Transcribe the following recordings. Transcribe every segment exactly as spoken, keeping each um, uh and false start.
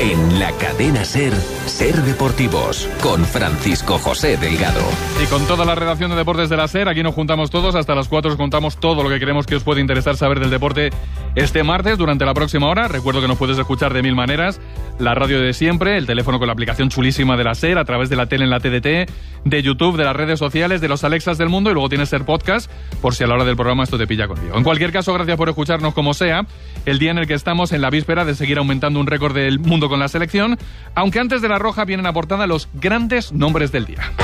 En la cadena SER, SER Deportivos, con Francisco José Delgado. Y con toda la redacción de Deportes de la SER, aquí nos juntamos todos, hasta las cuatro os contamos todo lo que creemos que os puede interesar saber del deporte este martes durante la próxima hora. Recuerdo que nos puedes escuchar de mil maneras, la radio de siempre, el teléfono con la aplicación chulísima de la SER, a través de la tele en la T D T, de YouTube, de las redes sociales, de los Alexas del mundo, y luego tienes SER Podcast, por si a la hora del programa esto te pilla contigo. En cualquier caso, gracias por escucharnos como sea, el día en el que estamos en la víspera de seguir aumentando un récord del mundo con la selección, aunque antes de la roja vienen a portada los grandes nombres del día.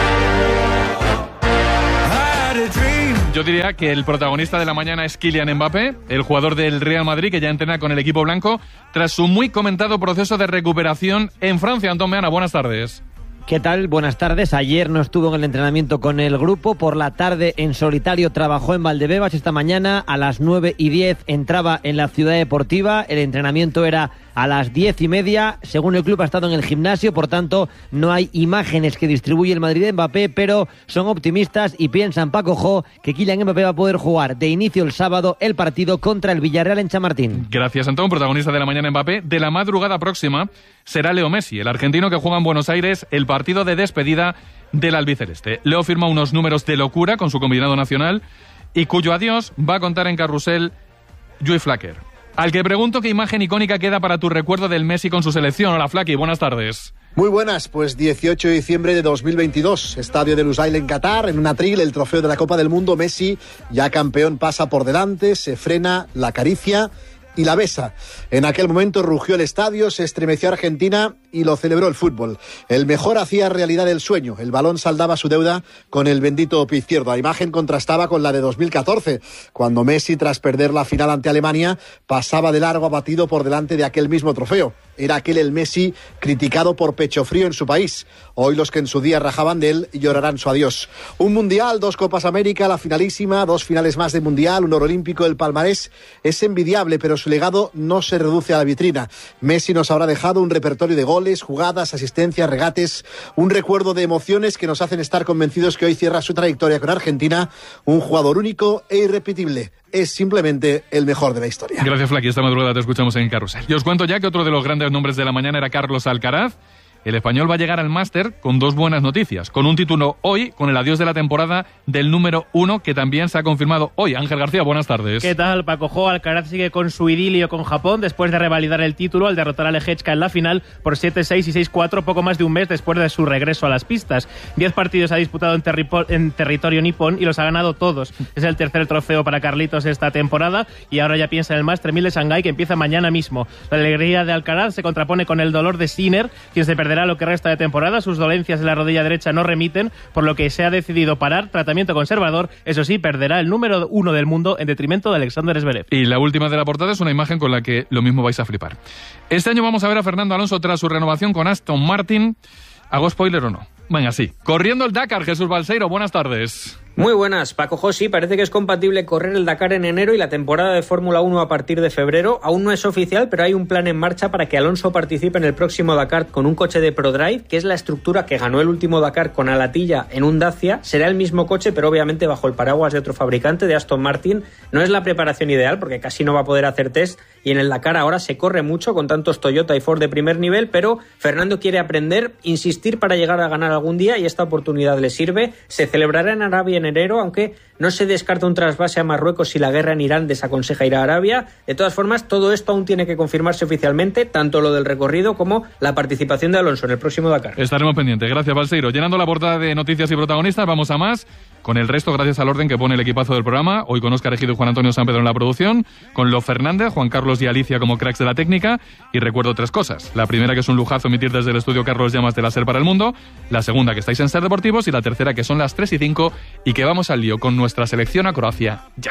Yo diría que el protagonista de la mañana es Kylian Mbappé, el jugador del Real Madrid que ya entrena con el equipo blanco tras su muy comentado proceso de recuperación en Francia. Antón Meana, buenas tardes. ¿Qué tal? Buenas tardes. Ayer no estuvo en el entrenamiento con el grupo. Por la tarde, en solitario, trabajó en Valdebebas. Esta mañana, a las nueve y diez, entraba en la Ciudad Deportiva. El entrenamiento era a las diez y media. Según el club, ha estado en el gimnasio. Por tanto, no hay imágenes que distribuye el Madrid de Mbappé, pero son optimistas y piensan, Paco Jo, que Kylian Mbappé va a poder jugar de inicio el sábado el partido contra el Villarreal en Chamartín. Gracias, Antón. Protagonista de la mañana Mbappé. De la madrugada próxima será Leo Messi, el argentino que juega en Buenos Aires el partido de despedida del albiceleste. Leo firma unos números de locura con su combinado nacional y cuyo adiós va a contar en carrusel Joey Flacker, al que pregunto qué imagen icónica queda para tu recuerdo del Messi con su selección. Hola, Flaky, buenas tardes. Muy buenas, pues dieciocho de diciembre de dos mil veintidós, estadio de Lusail en Qatar, en un atril, el trofeo de la Copa del Mundo. Messi, ya campeón, pasa por delante, se frena, la acaricia y la besa. En aquel momento rugió el estadio, se estremeció Argentina y lo celebró el fútbol. El mejor hacía realidad el sueño. El balón saldaba su deuda con el bendito pie izquierdo. La imagen contrastaba con la de dos mil catorce, cuando Messi, tras perder la final ante Alemania, pasaba de largo abatido por delante de aquel mismo trofeo. Era aquel el Messi criticado por pecho frío en su país. Hoy los que en su día rajaban de él llorarán su adiós. Un Mundial, dos Copas América, la finalísima, dos finales más de Mundial, un oro olímpico. El palmarés es envidiable, pero su legado no se reduce a la vitrina. Messi nos habrá dejado un repertorio de goles, jugadas, asistencias, regates, un recuerdo de emociones que nos hacen estar convencidos que hoy cierra su trayectoria con Argentina, un jugador único e irrepetible. Es simplemente el mejor de la historia. Gracias, Flaky. Esta madrugada te escuchamos en Carrusel. Y os cuento ya que otro de los grandes nombres de la mañana era Carlos Alcaraz. El español va a llegar al máster con dos buenas noticias. Con un título hoy, con el adiós de la temporada del número uno, que también se ha confirmado hoy. Ángel García, buenas tardes. ¿Qué tal, Paco Jo? Alcaraz sigue con su idilio con Japón después de revalidar el título al derrotar a Leječka en la final por siete seis y seis cuatro, poco más de un mes después de su regreso a las pistas. Diez partidos ha disputado en, terripo- en territorio nipón y los ha ganado todos. Es el tercer trofeo para Carlitos esta temporada y ahora ya piensa en el Master mil de Shanghái, que empieza mañana mismo. La alegría de Alcaraz se contrapone con el dolor de Sinner, quien se perderá lo que resta de temporada. Sus dolencias en la rodilla derecha no remiten, por lo que se ha decidido parar. Tratamiento conservador. Eso sí, perderá el número uno del mundo en detrimento de Alexander Zverev. Y la última de la portada es una imagen con la que lo mismo vais a flipar. Este año vamos a ver a Fernando Alonso tras su renovación con Aston Martin. ¿Hago spoiler o no? Venga, sí. Corriendo el Dakar, Jesús Balseiro, buenas tardes. Muy buenas, Paco José. Parece que es compatible correr el Dakar en enero y la temporada de Fórmula uno a partir de febrero. Aún no es oficial, pero hay un plan en marcha para que Alonso participe en el próximo Dakar con un coche de ProDrive, que es la estructura que ganó el último Dakar con Alatilla en un Dacia. Será el mismo coche, pero obviamente bajo el paraguas de otro fabricante, de Aston Martin. No es la preparación ideal, porque casi no va a poder hacer test, y en el Dakar ahora se corre mucho con tantos Toyota y Ford de primer nivel, pero Fernando quiere aprender, insistir para llegar a ganar algún día, y esta oportunidad le sirve. Se celebrará en Arabia en enero, aunque no se descarta un trasvase a Marruecos si la guerra en Irán desaconseja ir a Arabia. De todas formas, todo esto aún tiene que confirmarse oficialmente, tanto lo del recorrido como la participación de Alonso en el próximo Dakar. Estaremos pendientes. Gracias, Balseiro. Llenando la portada de noticias y protagonistas, vamos a más. Con el resto, gracias al orden que pone el equipazo del programa. Hoy con Óscar Ejido y Juan Antonio San Pedro en la producción. Con Lo Fernández, Juan Carlos y Alicia como cracks de la técnica. Y recuerdo tres cosas. La primera, que es un lujazo emitir desde el estudio Carlos Llamas de la SER para el mundo. La segunda, que estáis en SER Deportivos. Y la tercera, que son las tres y cinco y que vamos al lío con nuestra selección a Croacia ya.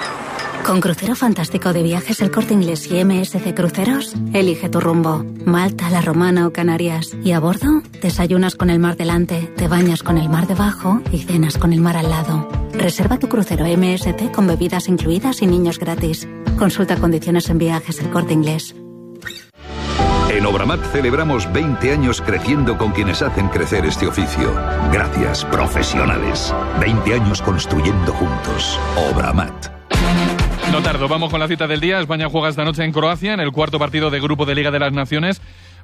Con Crucero Fantástico de Viajes El Corte Inglés y M S C Cruceros, elige tu rumbo. Malta, La Romana o Canarias. Y a bordo, desayunas con el mar delante, te bañas con el mar debajo y cenas con el mar al lado. Reserva tu crucero M S C con bebidas incluidas y niños gratis. Consulta condiciones en Viajes El Corte Inglés. En Obramat celebramos veinte años creciendo con quienes hacen crecer este oficio. Gracias, profesionales. veinte años construyendo juntos. Obramat. No tardo, vamos con la cita del día. España juega esta noche en Croacia, en el cuarto partido de Grupo de Liga de las Naciones,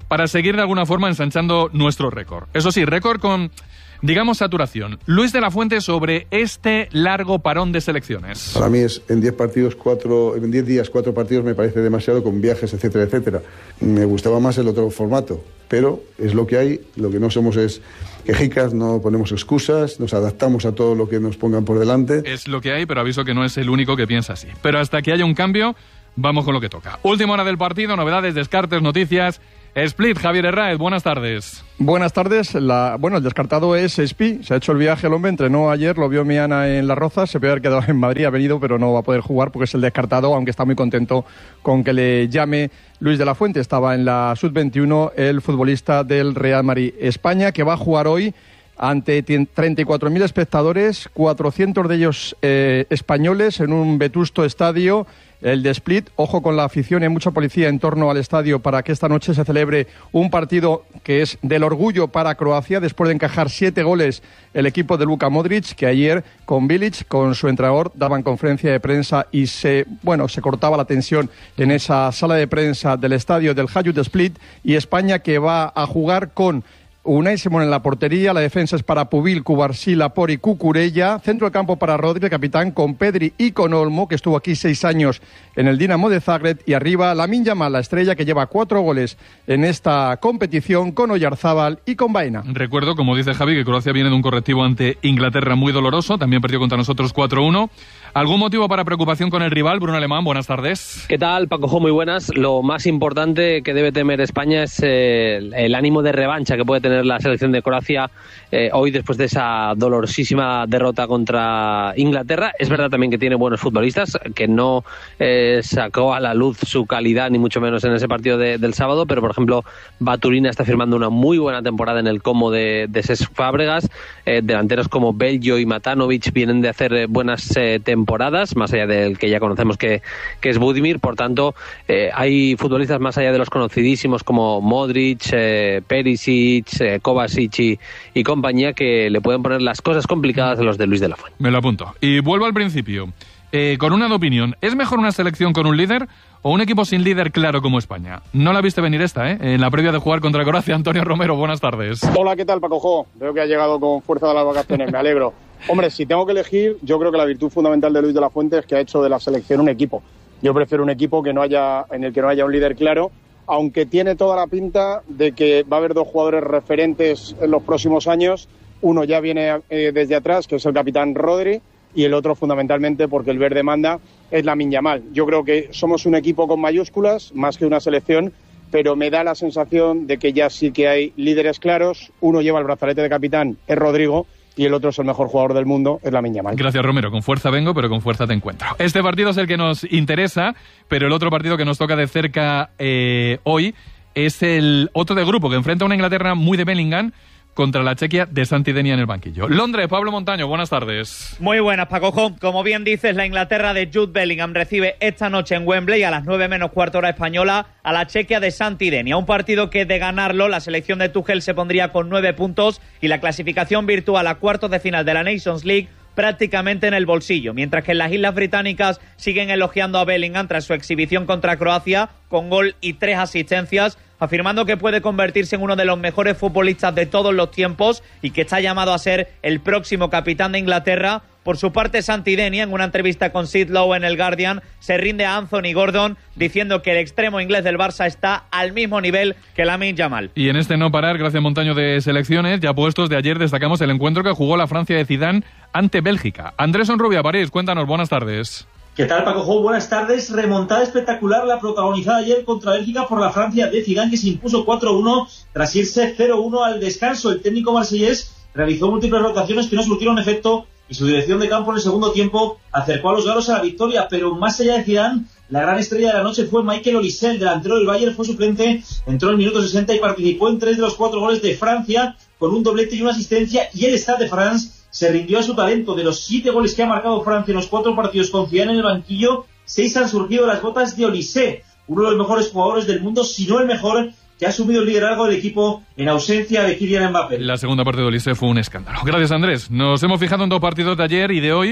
para seguir de alguna forma ensanchando nuestro récord. Eso sí, récord con, digamos, saturación. Luis de la Fuente sobre este largo parón de selecciones. Para mí es en diez partidos, cuatro, en diez días, cuatro partidos me parece demasiado, con viajes, etcétera, etcétera. Me gustaba más el otro formato, pero es lo que hay. Lo que no somos es quejicas, no ponemos excusas, nos adaptamos a todo lo que nos pongan por delante. Es lo que hay, pero aviso que no es el único que piensa así. Pero hasta que haya un cambio, vamos con lo que toca. Última hora del partido, novedades, descartes, noticias. Split, Javier Herráez, buenas tardes. Buenas tardes. La, bueno, el descartado es Espi. Se ha hecho el viaje el hombre, entrenó ayer, lo vio Miana en Las Rozas, se puede haber quedado en Madrid, ha venido, pero no va a poder jugar porque es el descartado, aunque está muy contento con que le llame Luis de la Fuente. Estaba en la sub veintiuno el futbolista del Real Madrid España, que va a jugar hoy ante treinta y cuatro mil espectadores, cuatrocientos de ellos eh, españoles, en un vetusto estadio, el de Split. Ojo con la afición, y hay mucha policía en torno al estadio para que esta noche se celebre un partido que es del orgullo para Croacia, después de encajar siete goles el equipo de Luka Modric, que ayer con Bilic, con su entrenador, daban conferencia de prensa y se, bueno, se cortaba la tensión en esa sala de prensa del estadio del Hajduk Split. Y España, que va a jugar con Unai Simón en la portería, la defensa es para Pubil, Cubarsí, Laporte y Cucurella, centro de campo para Rodri, capitán, con Pedri y con Olmo, que estuvo aquí seis años en el Dinamo de Zagreb, y arriba Lamine Yamal, la estrella, que lleva cuatro goles en esta competición, con Oyarzábal y con Baena. Recuerdo, como dice Javi, que Croacia viene de un correctivo ante Inglaterra muy doloroso, también perdió contra nosotros cuatro uno. ¿Algún motivo para preocupación con el rival? Bruno Alemán, buenas tardes. ¿Qué tal, Paco? Muy buenas. Lo más importante que debe temer España es eh, el ánimo de revancha que puede tener la selección de Croacia eh, hoy, después de esa dolorosísima derrota contra Inglaterra. Es verdad también que tiene buenos futbolistas, que no eh, sacó a la luz su calidad, ni mucho menos en ese partido de, del sábado, pero por ejemplo Baturina está firmando una muy buena temporada en el Como de, de Cesc Fábregas. Eh, delanteros como Beljo y Matanovic vienen de hacer eh, buenas eh, temporadas temporadas, más allá del que ya conocemos que, que es Budimir. Por tanto, eh, hay futbolistas más allá de los conocidísimos como Modric, eh, Perisic, eh, Kovacic y, y compañía, que le pueden poner las cosas complicadas a los de Luis de la Fuente. Me lo apunto. Y vuelvo al principio. Eh, con una de opinión, ¿es mejor una selección con un líder o un equipo sin líder claro como España? No la viste venir esta, ¿eh? En la previa de jugar contra Croacia. Antonio Romero, buenas tardes. Hola, ¿qué tal, Paco Jo? Veo que ha llegado con fuerza de las vacaciones, me alegro. Hombre, si tengo que elegir, yo creo que la virtud fundamental de Luis de la Fuente es que ha hecho de la selección un equipo. Yo prefiero un equipo que no haya, en el que no haya un líder claro, aunque tiene toda la pinta de que va a haber dos jugadores referentes en los próximos años. Uno ya viene eh, desde atrás, que es el capitán Rodri, y el otro fundamentalmente, porque el verde manda, es Lamine Yamal. Yo creo que somos un equipo con mayúsculas, más que una selección, pero me da la sensación de que ya sí que hay líderes claros. Uno lleva el brazalete de capitán, es Rodrigo, y el otro es el mejor jugador del mundo, es Lamine Yamal. Gracias, Romero. Con fuerza vengo, pero con fuerza te encuentro. Este partido es el que nos interesa, pero el otro partido que nos toca de cerca eh, hoy es el otro de grupo, que enfrenta a una Inglaterra muy de Bellingham contra la Chequia de Santidenia en el banquillo. Londres, Pablo Montaño, buenas tardes. Muy buenas, Paco. Como bien dices, la Inglaterra de Jude Bellingham recibe esta noche en Wembley a las nueve menos cuarto hora española a la Chequia de Santidenia. Un partido que, de ganarlo, la selección de Tuchel se pondría con nueve puntos y la clasificación virtual a cuartos de final de la Nations League prácticamente en el bolsillo, mientras que en las Islas Británicas siguen elogiando a Bellingham tras su exhibición contra Croacia con gol y tres asistencias, afirmando que puede convertirse en uno de los mejores futbolistas de todos los tiempos y que está llamado a ser el próximo capitán de Inglaterra. Por su parte, Santidenia, en una entrevista con Sid Lowe en el Guardian, se rinde a Anthony Gordon diciendo que el extremo inglés del Barça está al mismo nivel que Lamine Yamal. Y en este no parar, gracias Montaño, de selecciones, ya puestos de ayer, destacamos el encuentro que jugó la Francia de Zidane ante Bélgica. Andrés Onrubia, París, cuéntanos, buenas tardes. ¿Qué tal, Paco Jo? Buenas tardes. Remontada espectacular la protagonizada ayer contra Bélgica por la Francia de Zidane, que se impuso cuatro uno tras irse cero uno al descanso. El técnico marsellés realizó múltiples rotaciones que no surtieron efecto y su dirección de campo en el segundo tiempo acercó a los galos a la victoria, pero más allá de Zidane, la gran estrella de la noche fue Michael Olise, el delantero del Bayern, fue suplente, entró en el minuto sesenta y participó en tres de los cuatro goles de Francia con un doblete y una asistencia, y el Stade de France se rindió a su talento. De los siete goles que ha marcado Francia en los cuatro partidos con Zidane en el banquillo, seis han surgido de las botas de Olise, uno de los mejores jugadores del mundo, si no el mejor, que ha asumido el liderazgo del equipo en ausencia de Kylian Mbappé. La segunda parte de Olise fue un escándalo. Gracias, Andrés. Nos hemos fijado en dos partidos de ayer y de hoy,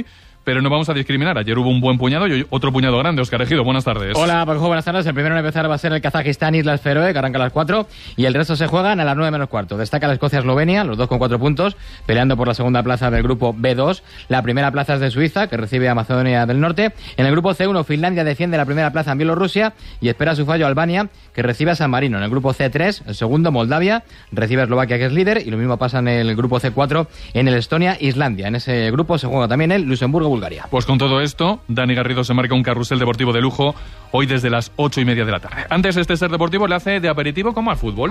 pero no vamos a discriminar. Ayer hubo un buen puñado y hoy otro puñado grande. Óscar Ejido, buenas tardes. Hola, Paco, buenas tardes. El primero en empezar va a ser el Kazajistán Islas Feroe, que arranca a las cuatro, y el resto se juegan a las nueve menos cuarto. Destaca la Escocia-Eslovenia, los dos con cuatro puntos, peleando por la segunda plaza del grupo B dos. La primera plaza es de Suiza, que recibe a Macedonia del Norte. En el grupo C uno, Finlandia defiende la primera plaza en Bielorrusia y espera su fallo Albania, que recibe a San Marino. En el grupo C tres, el segundo, Moldavia, recibe a Eslovaquia, que es líder, y lo mismo pasa en el grupo C cuatro, en el Estonia-Islandia. En ese grupo se juega también el Luxemburgo-Bulgaria. Pues con todo esto, Dani Garrido se marca un carrusel deportivo de lujo hoy desde las ocho y media de la tarde. Antes este Ser Deportivo le hace de aperitivo como al fútbol.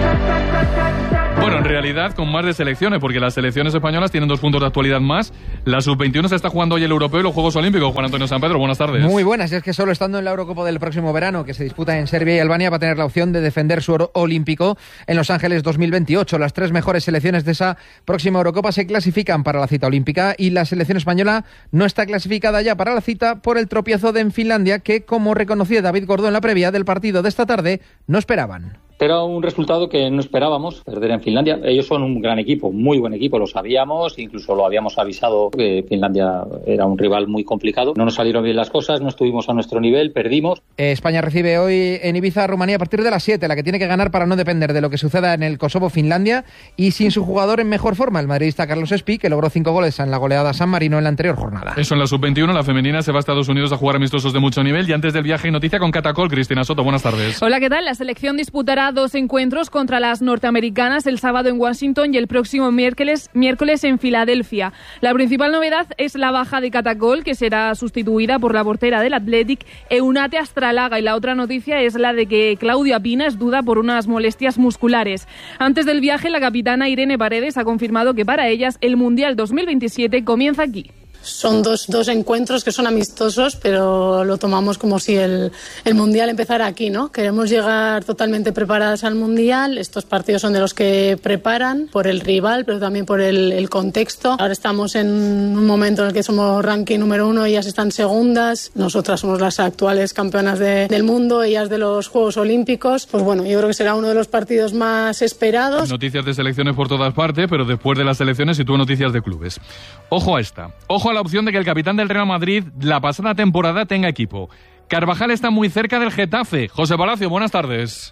Bueno, en realidad con más de selecciones, porque las selecciones españolas tienen dos puntos de actualidad más. La sub veintiuno se está jugando hoy el Europeo y los Juegos Olímpicos. Juan Antonio San Pedro, buenas tardes. Muy buenas, y es que solo estando en la Eurocopa del próximo verano, que se disputa en Serbia y Albania, va a tener la opción de defender su oro olímpico en Los Ángeles dos mil veintiocho. Las tres mejores selecciones de esa próxima Eurocopa se clasifican para la cita olímpica y la selección española no está clasificada ya para la cita por el tropiezo de en Finlandia que, como reconocía David Gordó en la previa del partido de esta tarde, no esperaban. Era un resultado que no esperábamos, perder en Finlandia. Ellos son un gran equipo, muy buen equipo, lo sabíamos, incluso lo habíamos avisado que Finlandia era un rival muy complicado. No nos salieron bien las cosas, no estuvimos a nuestro nivel, perdimos. España recibe hoy en Ibiza a Rumanía a partir de las siete, la que tiene que ganar para no depender de lo que suceda en el Kosovo-Finlandia y sin su jugador en mejor forma, el madridista Carlos Espí, que logró cinco goles en la goleada San Marino en la anterior jornada. Eso en la sub veintiuno, la femenina se va a Estados Unidos a jugar amistosos de mucho nivel y antes del viaje hay noticia con Catacol. Cristina Soto, buenas tardes. Hola, ¿qué tal? La selección disputará dos encuentros contra las norteamericanas el sábado en Washington y el próximo miércoles, miércoles en Filadelfia. La principal novedad es la baja de Catacol, que será sustituida por la portera del Athletic, Eunate Astralaga, y la otra noticia es la de que Claudia Pina es duda por unas molestias musculares. Antes del viaje, la capitana Irene Paredes ha confirmado que para ellas el Mundial dos mil veintisiete comienza aquí. Son dos, dos encuentros que son amistosos, pero lo tomamos como si el, el Mundial empezara aquí, ¿no? Queremos llegar totalmente preparadas al Mundial. Estos partidos son de los que preparan por el rival, pero también por el, el contexto. Ahora estamos en un momento en el que somos ranking número uno, ellas están segundas. Nosotras somos las actuales campeonas de, del mundo, ellas de los Juegos Olímpicos. Pues bueno, yo creo que será uno de los partidos más esperados. Noticias de selecciones por todas partes, pero después de las selecciones sitúo noticias de clubes. Ojo a esta. Ojo a la opción de que el capitán del Real Madrid la pasada temporada tenga equipo. Carvajal está muy cerca del Getafe. José Palacio, buenas tardes.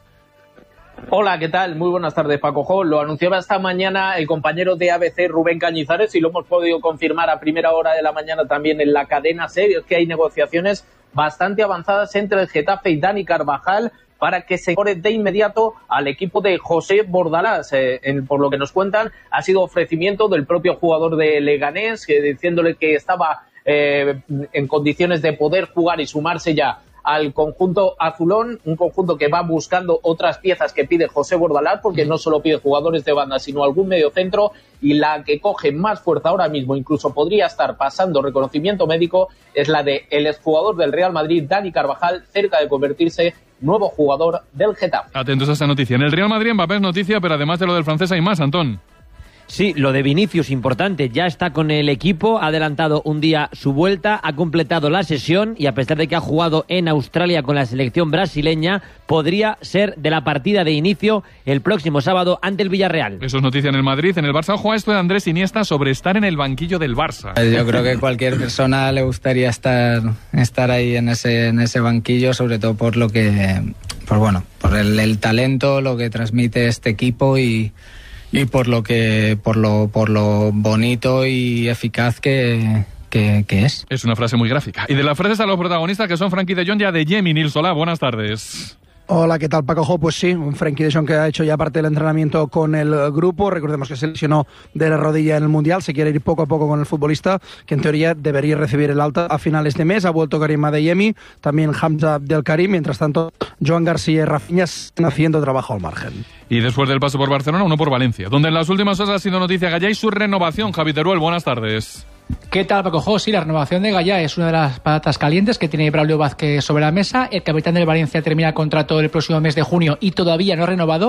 Hola, ¿qué tal? Muy buenas tardes, Paco Jo. Lo anunciaba esta mañana el compañero de A B C, Rubén Cañizares, y lo hemos podido confirmar a primera hora de la mañana también en la cadena SER, es que hay negociaciones bastante avanzadas entre el Getafe y Dani Carvajal para que se incorpore de inmediato al equipo de José Bordalás. Eh, en, por lo que nos cuentan, ha sido ofrecimiento del propio jugador de Leganés, que, diciéndole que estaba eh, en condiciones de poder jugar y sumarse ya al conjunto azulón, un conjunto que va buscando otras piezas que pide José Bordalás, porque no solo pide jugadores de banda, sino algún mediocentro, y la que coge más fuerza ahora mismo, incluso podría estar pasando reconocimiento médico, es la de el exjugador del Real Madrid, Dani Carvajal, cerca de convertirse nuevo jugador del Getafe. Atentos a esta noticia. En el Real Madrid, Mbappé es noticia, pero además de lo del francés hay más, Antón. Sí, lo de Vinicius, importante, ya está con el equipo, ha adelantado un día su vuelta, ha completado la sesión y a pesar de que ha jugado en Australia con la selección brasileña, podría ser de la partida de inicio el próximo sábado ante el Villarreal. Eso es noticia en el Madrid. En el Barça, ojo a esto de Andrés Iniesta sobre estar en el banquillo del Barça. Yo creo que cualquier persona le gustaría estar, estar ahí en ese, en ese banquillo, sobre todo por lo que, pues bueno, por el, el talento, lo que transmite este equipo y Y por lo que, por lo, por lo bonito y eficaz que, que, que es. Es una frase muy gráfica. Y de las frases a los protagonistas que son Frankie de Jong y Adeyemi. Nil Solá, buenas tardes. Hola, ¿qué tal, Paco Jo? Pues sí, un Frenkie de Jong que ha hecho ya parte del entrenamiento con el grupo. Recordemos que se lesionó de la rodilla en el Mundial. Se quiere ir poco a poco con el futbolista, que en teoría debería recibir el alta a finales de mes. Ha vuelto Karim Adeyemi, también Hamza Abdel Karim. Mientras tanto, Joan García y Rafinha están haciendo trabajo al margen. Y después del paso por Barcelona, uno por Valencia, donde en las últimas horas ha sido noticia Gallá y su renovación. Javi Teruel, buenas tardes. ¿Qué tal, Paco Jo? Sí, la renovación de Gallá es una de las patatas calientes que tiene Braulio Vázquez sobre la mesa. El capitán del Valencia termina el contrato el próximo mes de junio y todavía no ha renovado.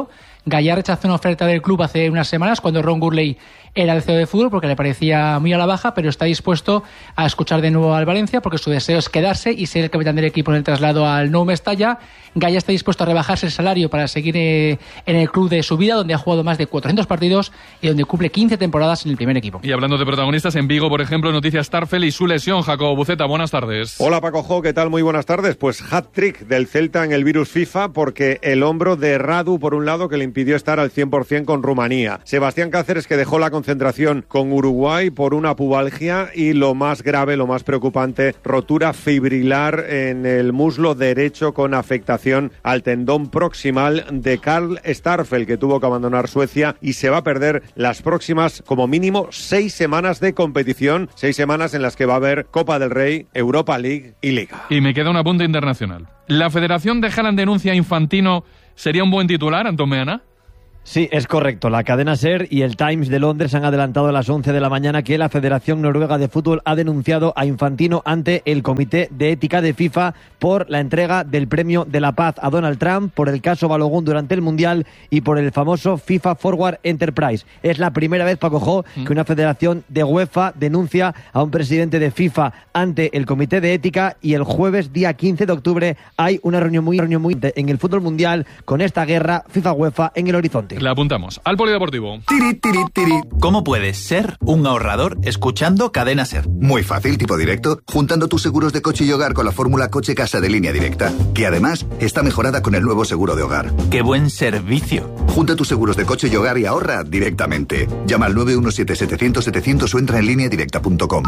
Gallá rechazó una oferta del club hace unas semanas cuando Ron Gurley era el C E O de fútbol porque le parecía muy a la baja, pero está dispuesto a escuchar de nuevo al Valencia porque su deseo es quedarse y ser el capitán del equipo en el traslado al Nou Mestalla. Gallá está dispuesto a rebajarse el salario para seguir eh, en el club de su vida, donde ha jugado más de cuatrocientos partidos y donde cumple quince temporadas en el primer equipo. Y hablando de protagonistas, en Vigo, por ejemplo, noticias Starfel y su lesión. Jacobo Buceta, buenas tardes. Hola Paco Jo, ¿qué tal? Muy buenas tardes. Pues hat-trick del Celta en el virus FIFA porque el hombro de Radu, por un lado, que le impidió estar al cien por ciento con Rumanía. Sebastián Cáceres, que dejó la concentración con Uruguay por una pubalgia y lo más grave, lo más preocupante, rotura fibrilar en el muslo derecho con afectación al tendón proximal de Karl Starfel, que tuvo que abandonar Suecia y se va a perder las próximas, como mínimo, seis semanas de competición, seis semanas en las que va a haber Copa del Rey, Europa League y Liga. Y me queda un apunte internacional. ¿La Federación de Haaland denuncia a Infantino sería un buen titular, Antón Meana? Sí, es correcto. La cadena SER y el Times de Londres han adelantado a las once de la mañana que la Federación Noruega de Fútbol ha denunciado a Infantino ante el Comité de Ética de FIFA por la entrega del Premio de la Paz a Donald Trump, por el caso Balogun durante el Mundial y por el famoso FIFA Forward Enterprise. Es la primera vez, Paco Jo, que una federación de UEFA denuncia a un presidente de FIFA ante el Comité de Ética, y el jueves, día quince de octubre, hay una reunión muy, reunión muy en el fútbol mundial con esta guerra FIFA-UEFA en el horizonte. La apuntamos. Al polideportivo. Tiri, tiri, tiri. ¿Cómo puedes ser un ahorrador escuchando Cadena SER? Muy fácil, tipo directo, juntando tus seguros de coche y hogar con la fórmula Coche Casa de Línea Directa, que además está mejorada con el nuevo seguro de hogar. ¡Qué buen servicio! Junta tus seguros de coche y hogar y ahorra directamente. Llama al nueve uno siete setecientos setecientos o entra en línea directa punto com.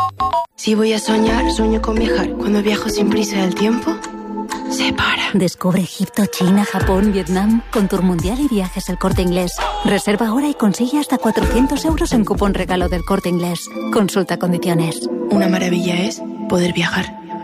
Si voy a soñar, sueño con viajar. Cuando viajo sin prisa del tiempo se para. Descubre Egipto, China, Japón, Vietnam con Tour Mundial y Viajes El Corte Inglés. Reserva ahora y consigue hasta cuatrocientos euros en cupón regalo del Corte Inglés. Consulta condiciones. Una maravilla es poder viajar.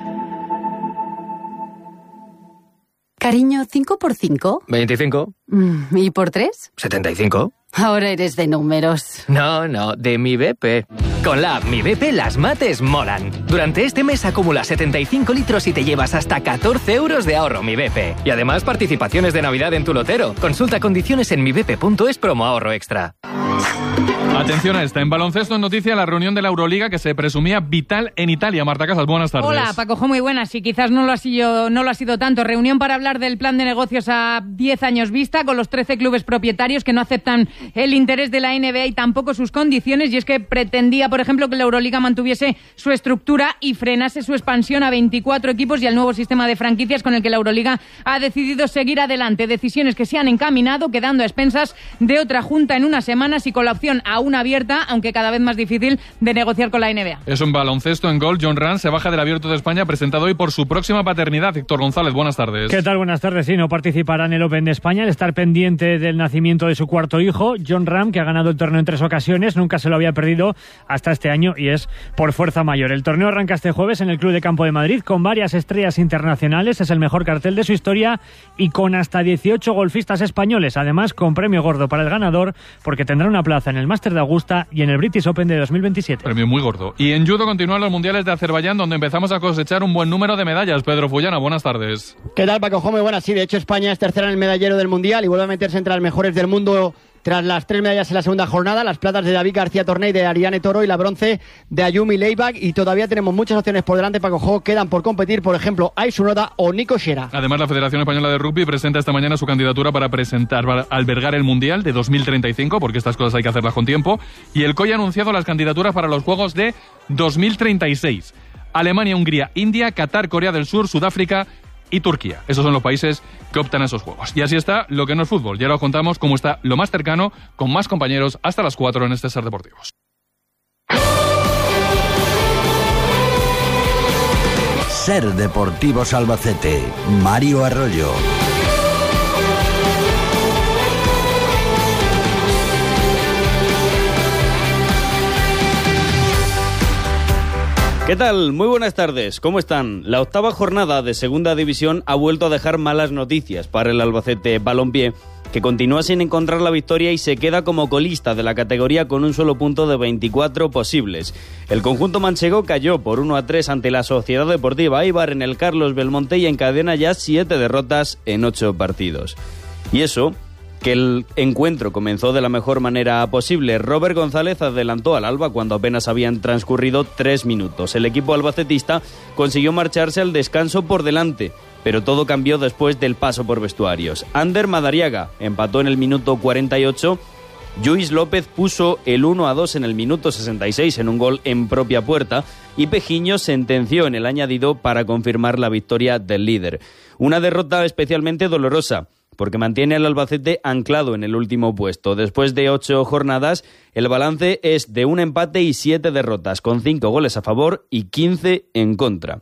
Cariño, ¿cinco por cinco? veinticinco. ¿Y por tres? setenta y cinco. Ahora eres de números. No, no, de Mi B P. Con la app Mi B P las mates molan. Durante este mes acumula setenta y cinco litros y te llevas hasta catorce euros de ahorro Mi B P. Y además participaciones de Navidad en tu lotero. Consulta condiciones en mi b p punto es promo ahorro extra. Atención a esta. En baloncesto, en noticia, la reunión de la Euroliga que se presumía vital en Italia. Marta Casas, buenas tardes. Hola, Paco Jo, muy buenas. Y quizás no lo ha sido, no lo ha sido tanto. Reunión para hablar del plan de negocios a diez años vista con los trece clubes propietarios que no aceptan el interés de la N B A y tampoco sus condiciones. Y es que pretendía, por ejemplo, que la Euroliga mantuviese su estructura y frenase su expansión a veinticuatro equipos y al nuevo sistema de franquicias con el que la Euroliga ha decidido seguir adelante. Decisiones que se han encaminado, quedando a expensas de otra junta en unas semanas y con la opción aún abierta, aunque cada vez más difícil, de negociar con la N B A. Eso en baloncesto. En gol, John Ram se baja del Abierto de España, presentado hoy por su próxima paternidad. Héctor González, buenas tardes. ¿Qué tal? Buenas tardes. Sí, no participará en el Open de España al estar pendiente del nacimiento de su cuarto hijo, John Ram, que ha ganado el torneo en tres ocasiones, nunca se lo había perdido hasta este año y es por fuerza mayor. El torneo arranca este jueves en el Club de Campo de Madrid con varias estrellas internacionales, es el mejor cartel de su historia y con hasta dieciocho golfistas españoles, además con premio gordo para el ganador porque tendrá una plaza en el Máster de Augusta y en el British Open de dos mil veintisiete. Premio muy gordo. Y en judo continúan los mundiales de Azerbaiyán, donde empezamos a cosechar un buen número de medallas. Pedro Fullana, buenas tardes. ¿Qué tal, Paco Jo? Muy buenas. Sí, de hecho España es tercera en el medallero del mundial y vuelve a meterse entre las mejores del mundo tras las tres medallas en la segunda jornada, las platas de David García Torné y de Ariane Toro y la bronce de Ayumi Leibach, y todavía tenemos muchas opciones por delante, Paco Jo. Quedan por competir, por ejemplo, Ai Noda o Nico Shera. Además, la Federación Española de Rugby presenta esta mañana su candidatura para presentar, para albergar el Mundial de dos mil treinta y cinco, porque estas cosas hay que hacerlas con tiempo, y el C O I ha anunciado las candidaturas para los Juegos de dos mil treinta y seis. Alemania, Hungría, India, Qatar, Corea del Sur, Sudáfrica y Turquía. Esos son los países que optan a esos juegos. Y así está lo que no es fútbol. Ya lo contamos cómo está lo más cercano, con más compañeros, hasta las cuatro en este Ser Deportivos. Ser Deportivos Albacete. Mario Arroyo. ¿Qué tal? Muy buenas tardes. ¿Cómo están? La octava jornada de Segunda División ha vuelto a dejar malas noticias para el Albacete Balompié, que continúa sin encontrar la victoria y se queda como colista de la categoría con un solo punto de veinticuatro posibles. El conjunto manchego cayó por uno a tres ante la Sociedad Deportiva Eibar en el Carlos Belmonte y encadena ya siete derrotas en ocho partidos. Y eso que el encuentro comenzó de la mejor manera posible. Robert González adelantó al Alba cuando apenas habían transcurrido tres minutos. El equipo albacetista consiguió marcharse al descanso por delante, pero todo cambió después del paso por vestuarios. Ander Madariaga empató en el minuto cuarenta y ocho. Lluís López puso el uno a dos en el minuto sesenta y seis en un gol en propia puerta y Pejiño sentenció en el añadido para confirmar la victoria del líder. Una derrota especialmente dolorosa, porque mantiene al Albacete anclado en el último puesto. Después de ocho jornadas, el balance es de un empate y siete derrotas, con cinco goles a favor y quince en contra.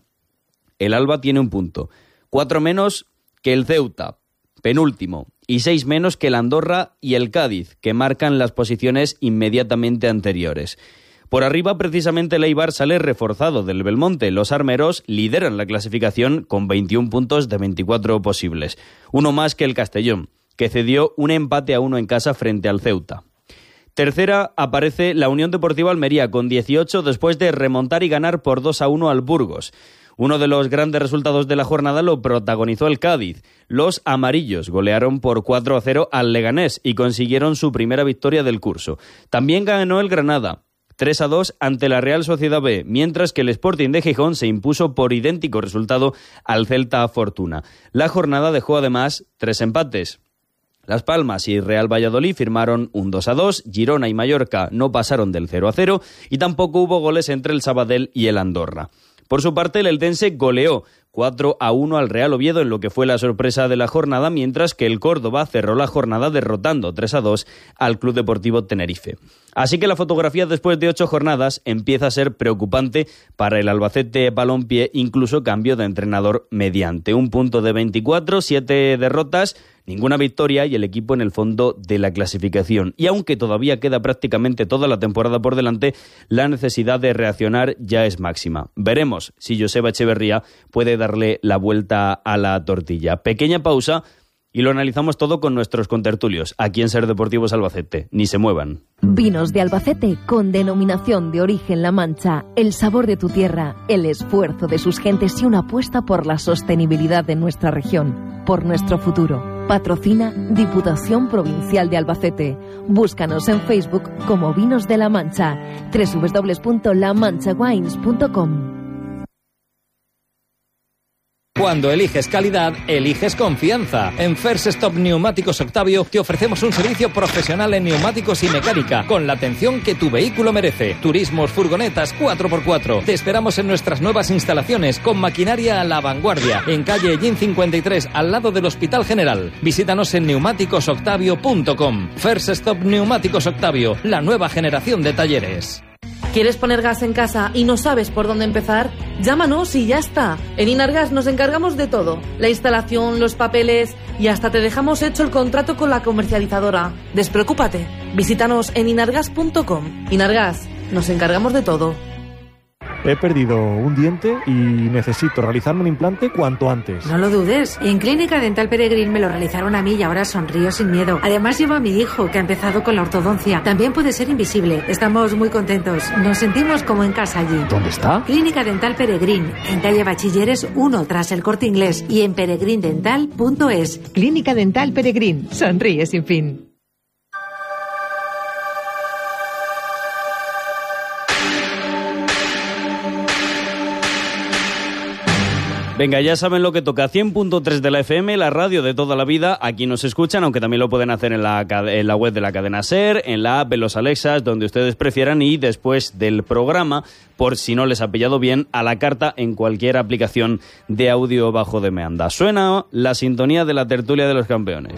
El Alba tiene un punto, cuatro menos que el Ceuta, penúltimo, y seis menos que el Andorra y el Cádiz, que marcan las posiciones inmediatamente anteriores. Por arriba, precisamente, el Eibar sale reforzado del Belmonte. Los armeros lideran la clasificación con veintiún puntos de veinticuatro posibles. Uno más que el Castellón, que cedió un empate a uno en casa frente al Ceuta. Tercera aparece la Unión Deportiva Almería con dieciocho después de remontar y ganar por dos a uno al Burgos. Uno de los grandes resultados de la jornada lo protagonizó el Cádiz. Los amarillos golearon por cuatro a cero al Leganés y consiguieron su primera victoria del curso. También ganó el Granada tres a dos ante la Real Sociedad B, mientras que el Sporting de Gijón se impuso por idéntico resultado al Celta Fortuna. La jornada dejó además tres empates. Las Palmas y Real Valladolid firmaron un dos a dos, Girona y Mallorca no pasaron del cero a cero y tampoco hubo goles entre el Sabadell y el Andorra. Por su parte, el eldense goleó cuatro a uno al Real Oviedo en lo que fue la sorpresa de la jornada, mientras que el Córdoba cerró la jornada derrotando tres a dos al Club Deportivo Tenerife. Así que la fotografía después de ocho jornadas empieza a ser preocupante para el Albacete Balompié, incluso cambio de entrenador mediante. Un punto de veinticuatro, siete derrotas, ninguna victoria y el equipo en el fondo de la clasificación. Y aunque todavía queda prácticamente toda la temporada por delante, la necesidad de reaccionar ya es máxima. Veremos si Joseba Echeverría puede darle la vuelta a la tortilla. Pequeña pausa y lo analizamos todo con nuestros contertulios, aquí en Ser Deportivos Albacete. Ni se muevan. Vinos de Albacete con denominación de origen La Mancha, el sabor de tu tierra, el esfuerzo de sus gentes y una apuesta por la sostenibilidad de nuestra región, por nuestro futuro. Patrocina Diputación Provincial de Albacete. Búscanos en Facebook como Vinos de La Mancha, doble u doble u doble u punto la mancha wines punto com. Cuando eliges calidad, eliges confianza. En First Stop Neumáticos Octavio te ofrecemos un servicio profesional en neumáticos y mecánica, con la atención que tu vehículo merece. Turismos, furgonetas, cuatro por cuatro. Te esperamos en nuestras nuevas instalaciones, con maquinaria a la vanguardia, en calle Ellín cincuenta y tres, al lado del Hospital General. Visítanos en neumáticos octavio punto com. First Stop Neumáticos Octavio, la nueva generación de talleres. ¿Quieres poner gas en casa y no sabes por dónde empezar? Llámanos y ya está. En Inargas nos encargamos de todo. La instalación, los papeles y hasta te dejamos hecho el contrato con la comercializadora. Despreocúpate. Visítanos en inargas punto com. Inargas, nos encargamos de todo. He perdido un diente y necesito realizarme un implante cuanto antes. No lo dudes. En Clínica Dental Peregrín me lo realizaron a mí y ahora sonrío sin miedo. Además llevo a mi hijo, que ha empezado con la ortodoncia. También puede ser invisible. Estamos muy contentos. Nos sentimos como en casa allí. ¿Dónde está? Clínica Dental Peregrín, en calle Bachilleres uno, tras el Corte Inglés, y en peregrindental punto es. Clínica Dental Peregrín. Sonríe sin fin. Venga, ya saben lo que toca. cien punto tres de la F M, la radio de toda la vida. Aquí nos escuchan, aunque también lo pueden hacer en la, en la web de la cadena SER, en la app, en los Alexas, donde ustedes prefieran, y después del programa, por si no les ha pillado bien, a la carta en cualquier aplicación de audio bajo demanda. Suena la sintonía de la tertulia de los campeones.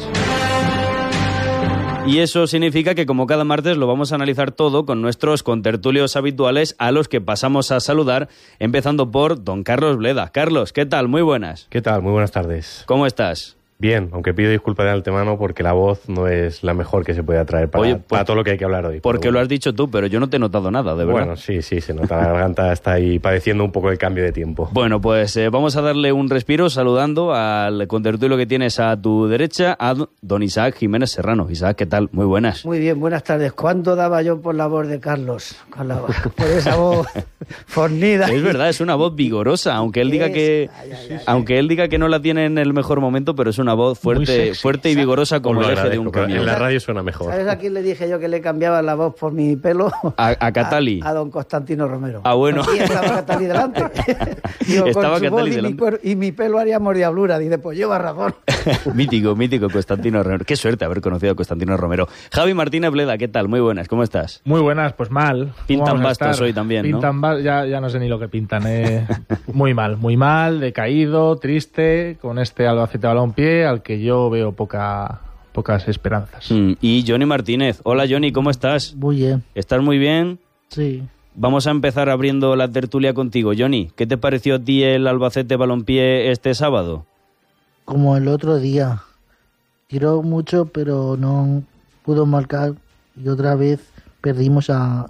Y eso significa que, como cada martes, lo vamos a analizar todo con nuestros contertulios habituales, a los que pasamos a saludar, empezando por don Carlos Bleda. Carlos, ¿qué tal? Muy buenas. ¿Qué tal? Muy buenas tardes. ¿Cómo estás? Bien, aunque pido disculpas de antemano porque la voz no es la mejor que se puede traer para, Oye, para todo lo que hay que hablar hoy. Porque bueno, lo has dicho tú, pero yo no te he notado nada, de verdad. Bueno, sí, sí, se nota. La garganta está ahí padeciendo un poco el cambio de tiempo. Bueno, pues eh, vamos a darle un respiro saludando al contertulio que tienes a tu derecha, a don Isaac Jiménez Serrano. Isaac, ¿qué tal? Muy buenas. Muy bien, buenas tardes. ¿Cuánto daba yo por la voz de Carlos? Con la, por esa voz fornida. Es verdad, es una voz vigorosa, aunque él diga que, ay, ay, ay, aunque él diga que no la tiene en el mejor momento, pero es una una voz fuerte, fuerte y vigorosa como Os lo el eje de un agradezco, camión. en la radio suena mejor. ¿Sabes a quién le dije yo que le cambiaba la voz por mi pelo? A, a Catali. A, a don Constantino Romero. Ah, bueno. Aquí estaba Catali delante. Digo, Estaba con su Catali voz y, delante. mi cuer- y mi pelo haríamos diablura. Dice, pues lleva razón. mítico, mítico Constantino Romero. Qué suerte haber conocido a Constantino Romero. Javi Martínez Bleda, ¿qué tal? Muy buenas, ¿cómo estás? Muy buenas, pues mal. Pintan ¿Cómo vamos a bastos estar? hoy también, ¿no? Pintan ba- ya, ya no sé ni lo que pintan. Eh. Muy mal, muy mal, decaído, triste, con este Albacete Balompié al que yo veo poca, pocas esperanzas. Mm, y Johnny Martínez. Hola Johnny, ¿cómo estás? Muy bien. ¿Estás muy bien? Sí. Vamos a empezar abriendo la tertulia contigo. Johnny, ¿qué te pareció a ti el Albacete Balompié este sábado? Como el otro día. Tiró mucho, pero no pudo marcar. Y otra vez perdimos a...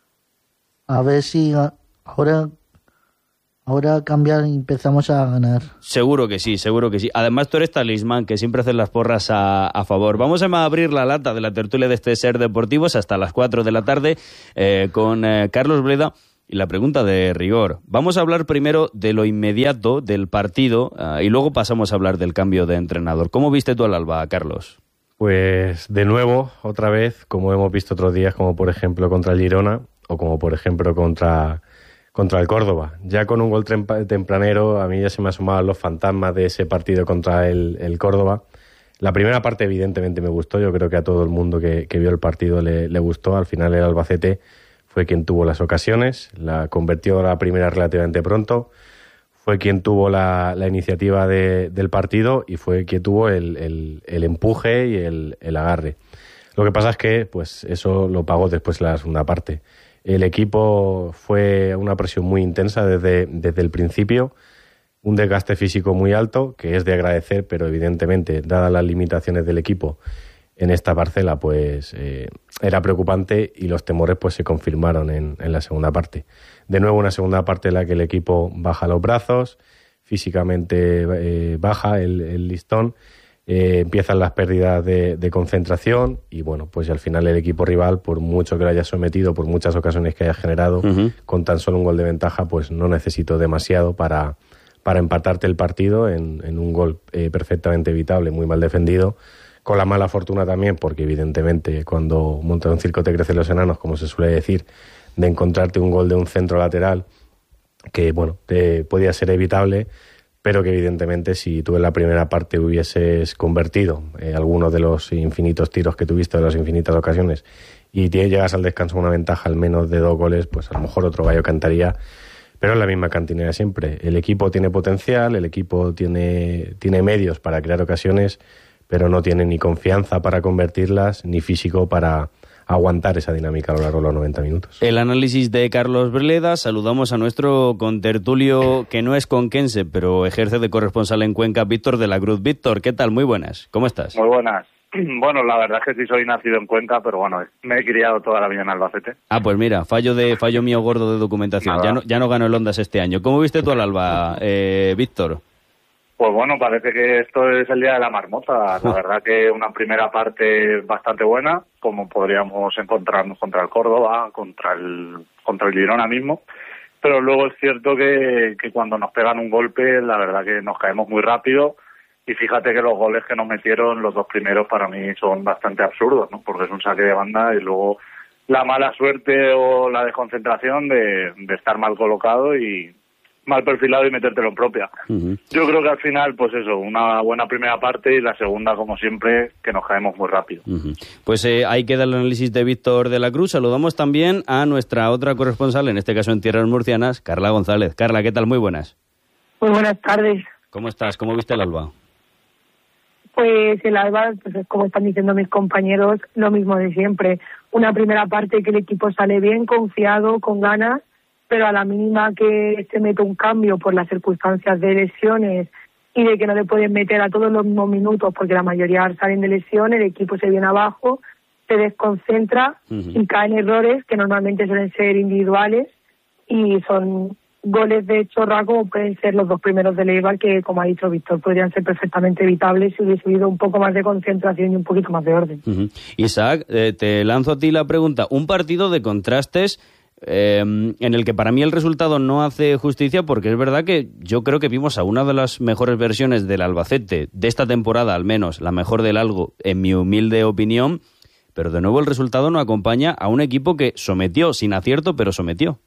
A ver si a- ahora... Ahora cambiar y empezamos a ganar. Seguro que sí, seguro que sí. Además, tú eres talismán, que siempre haces las porras a, a favor. Vamos a abrir la lata de la tertulia de este Ser Deportivos hasta las cuatro de la tarde eh, con eh, Carlos Bleda y la pregunta de rigor. Vamos a hablar primero de lo inmediato del partido eh, y luego pasamos a hablar del cambio de entrenador. ¿Cómo viste tú al Alba, Carlos? Pues de nuevo, otra vez, como hemos visto otros días, como por ejemplo contra el Girona o como por ejemplo contra, contra el Córdoba. Ya con un gol trempa- tempranero, a mí ya se me asomaban los fantasmas de ese partido contra el, el Córdoba. La primera parte evidentemente me gustó, yo creo que a todo el mundo que, que vio el partido le, le gustó. Al final el Albacete fue quien tuvo las ocasiones, la convirtió la primera relativamente pronto, fue quien tuvo la, la iniciativa de, del partido y fue quien tuvo el, el, el empuje y el, el agarre. Lo que pasa es que pues eso lo pagó después la segunda parte. El equipo fue una presión muy intensa desde, desde el principio, un desgaste físico muy alto, que es de agradecer, pero evidentemente, dadas las limitaciones del equipo en esta parcela, pues eh, era preocupante y los temores pues se confirmaron en, en la segunda parte. De nuevo, una segunda parte en la que el equipo baja los brazos, físicamente eh, baja el, el listón, eh, empiezan las pérdidas de, de concentración y bueno, pues al final el equipo rival, por mucho que lo haya sometido, por muchas ocasiones que haya generado, uh-huh. con tan solo un gol de ventaja, pues no necesitó demasiado para, para empatarte el partido en, en un gol eh, perfectamente evitable, muy mal defendido, con la mala fortuna también, porque evidentemente cuando monta un circo te crecen los enanos, como se suele decir, de encontrarte un gol de un centro lateral que bueno, te podía ser evitable, pero que evidentemente si tú en la primera parte hubieses convertido eh, algunos de los infinitos tiros que tuviste, de las infinitas ocasiones, y te llegas al descanso con una ventaja al menos de dos goles, pues a lo mejor otro gallo cantaría, pero es la misma cantinera siempre. El equipo tiene potencial, el equipo tiene, tiene medios para crear ocasiones, pero no tiene ni confianza para convertirlas, ni físico para aguantar esa dinámica a lo largo de los noventa minutos. El análisis de Carlos Bleda. Saludamos a nuestro contertulio, que no es conquense, pero ejerce de corresponsal en Cuenca, Víctor de la Cruz. Víctor, ¿qué tal? Muy buenas. ¿Cómo estás? Muy buenas. Bueno, la verdad es que sí soy nacido en Cuenca, pero bueno, me he criado toda la vida en Albacete. Ah, pues mira, fallo de fallo mío gordo de documentación. Ya no, ya no ganó el Ondas este año. ¿Cómo viste tú al Alba, eh, Víctor? Pues bueno, parece que esto es el día de la marmota. La verdad que una primera parte bastante buena, como podríamos encontrarnos contra el Córdoba, contra el contra el Girona mismo. Pero luego es cierto que, que cuando nos pegan un golpe, la verdad que nos caemos muy rápido. Y fíjate que los goles que nos metieron, los dos primeros, para mí son bastante absurdos, ¿no? Porque es un saque de banda y luego la mala suerte o la desconcentración de, de estar mal colocado y mal perfilado y metértelo en propia. Uh-huh. Yo creo que al final, pues eso, una buena primera parte y la segunda, como siempre, que nos caemos muy rápido. Uh-huh. Pues eh, ahí queda el análisis de Víctor de la Cruz. Saludamos también a nuestra otra corresponsal, en este caso en Tierras Murcianas, Carla González. Carla, ¿qué tal? Muy buenas. Muy buenas tardes. ¿Cómo estás? ¿Cómo viste el Alba? Pues el Alba, pues como están diciendo mis compañeros, lo mismo de siempre. Una primera parte que el equipo sale bien, confiado, con ganas, pero a la mínima que se mete un cambio por las circunstancias de lesiones y de que no le pueden meter a todos los mismos minutos porque la mayoría salen de lesión, el equipo se viene abajo, se desconcentra uh-huh. y caen errores que normalmente suelen ser individuales y son goles de chorra como pueden ser los dos primeros de Leibar que, como ha dicho Víctor, podrían ser perfectamente evitables si hubiese habido un poco más de concentración y un poquito más de orden. Uh-huh. Isaac, eh, te lanzo a ti la pregunta. Un partido de contrastes eh, en el que para mí el resultado no hace justicia, porque es verdad que yo creo que vimos a una de las mejores versiones del Albacete, de esta temporada al menos, la mejor del Algo, en mi humilde opinión, pero de nuevo el resultado no acompaña a un equipo que sometió, sin acierto, pero sometió.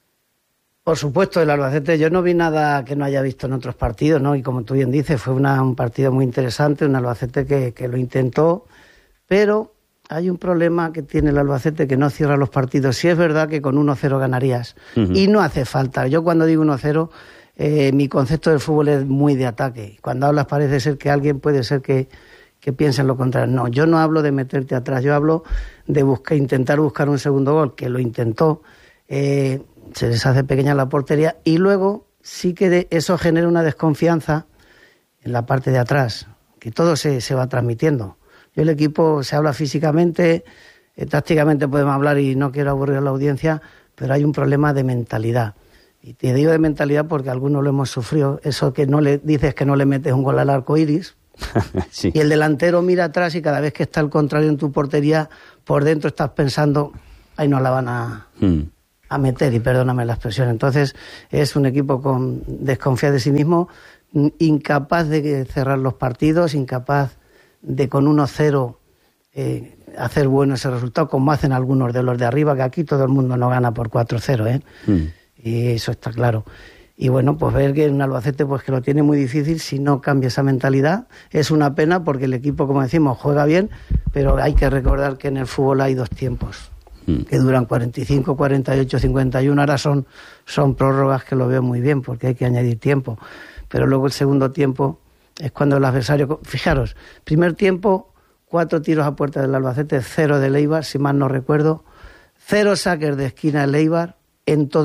Por supuesto, el Albacete, yo no vi nada que no haya visto en otros partidos, ¿no? Y como tú bien dices, fue una, un partido muy interesante, un Albacete que, que lo intentó, pero hay un problema que tiene el Albacete, que no cierra los partidos. Sí es verdad que con uno cero ganarías, uh-huh. y no hace falta. Yo cuando digo uno cero, eh, mi concepto del fútbol es muy de ataque. Cuando hablas parece ser que alguien puede ser que, que piense en lo contrario. No, yo no hablo de meterte atrás, yo hablo de buscar, intentar buscar un segundo gol, que lo intentó, eh, se les hace pequeña la portería, y luego sí que de eso genera una desconfianza en la parte de atrás, que todo se, se va transmitiendo. Yo el equipo se habla físicamente, eh, tácticamente podemos hablar y no quiero aburrir a la audiencia, pero hay un problema de mentalidad. Y te digo de mentalidad porque algunos lo hemos sufrido, eso que no le dices que no le metes un gol al arco iris, sí. Y el delantero mira atrás y cada vez que está el contrario en tu portería, por dentro estás pensando, ahí no la van a... Hmm. a meter, y perdóname la expresión. Entonces es un equipo con desconfianza de sí mismo, incapaz de cerrar los partidos, incapaz de con uno cero eh, hacer bueno ese resultado, como hacen algunos de los de arriba, que aquí todo el mundo no gana por cuatro cero, ¿eh? Mm. Y eso está claro. Y bueno, pues ver que un Albacete pues que lo tiene muy difícil si no cambia esa mentalidad. Es una pena porque el equipo, como decimos, juega bien, pero hay que recordar que en el fútbol hay dos tiempos, que duran cuarenta y cinco, cuarenta y ocho, cincuenta y uno, ahora son, son prórrogas que lo veo muy bien porque hay que añadir tiempo, pero luego el segundo tiempo es cuando el adversario, fijaros, primer tiempo, cuatro tiros a puerta del Albacete, cero del Eibar, si mal no recuerdo, cero saques de esquina del Eibar en todo